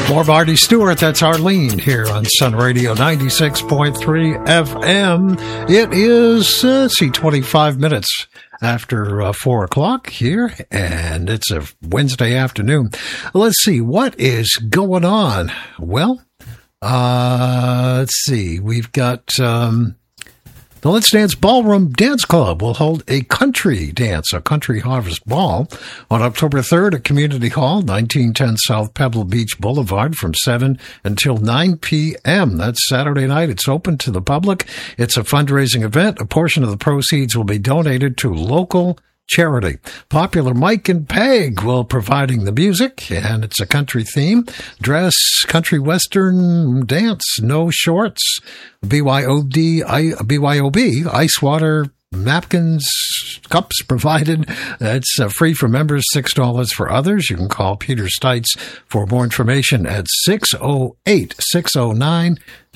For Marty Stewart, that's Arlene here on Sun Radio 96.3 FM. It is, 25 minutes after 4 o'clock here, and it's a Wednesday afternoon. Let's see, what is going on? Well, let's see, we've got... The Let's Dance Ballroom Dance Club will hold a country dance, a country harvest ball, on October 3rd at Community Hall, 1910 South Pebble Beach Boulevard, from 7 until 9 p.m. That's Saturday night. It's open to the public. It's a fundraising event. A portion of the proceeds will be donated to local charity. Popular Mike and Peg will providing the music, and it's a country theme. Dress, country western dance, no shorts. BYOB, ice water, napkins, cups provided. It's free for members, $6 for others. You can call Peter Stites for more information at 608-609-0309,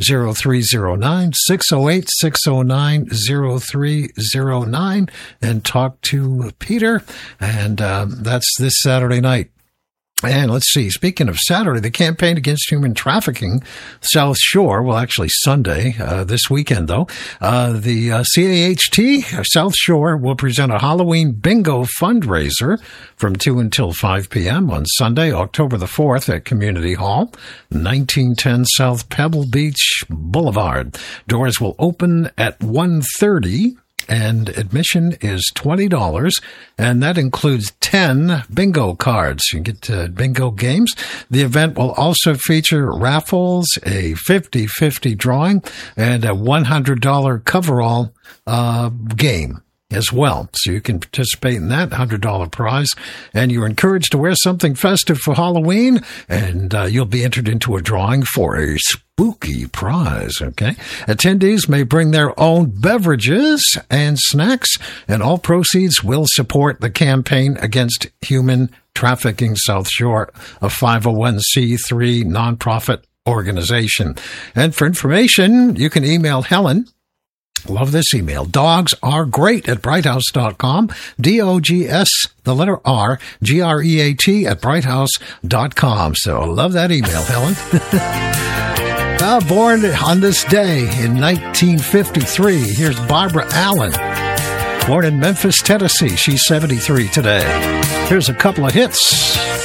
608-609-0309, and talk to Peter. And that's this Saturday night. And let's see, speaking of Saturday, the Campaign Against Human Trafficking South Shore, well, actually Sunday, this weekend, though, the CAHT South Shore will present a Halloween bingo fundraiser from 2 until 5 p.m. on Sunday, October the 4th at Community Hall, 1910 South Pebble Beach Boulevard. Doors will open at 1:30. And admission is $20, and that includes 10 bingo cards. You can get bingo games. The event will also feature raffles, a 50-50 drawing, and a $100 coverall game as well. So you can participate in that $100 prize, and you're encouraged to wear something festive for Halloween, and you'll be entered into a drawing for a spooky prize, okay? Attendees may bring their own beverages and snacks, and all proceeds will support the Campaign Against Human Trafficking South Shore, a 501c3 nonprofit organization. And for information, you can email Helen. Love this email. Dogsaregreat at brighthouse.com. DOGS, the letter R, GREAT at brighthouse.com. So I love that email, Helen. Born on this day in 1953, here's Barbara Allen. Born in Memphis, Tennessee. She's 73 today. Here's a couple of hits.